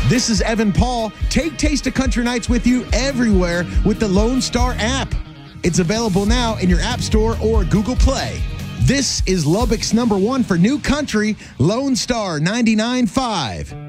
This is Evan Paul. Take Taste of Country Nights with you everywhere with the Lone Star app. It's available now in your App Store or Google Play. This is Lubbock's #1 for new country, Lone Star 99.5.